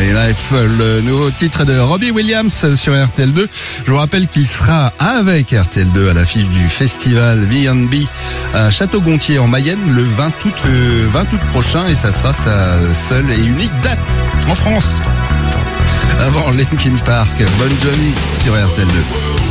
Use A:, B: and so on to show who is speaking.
A: My Life, le nouveau titre de Robbie Williams sur RTL2. Je vous rappelle qu'il sera avec RTL2 à l'affiche du festival V&B à Château-Gontier en Mayenne le 20 août prochain, et ça sera sa seule et unique date en France. Avant Linkin Park, Bon Jovi sur RTL2.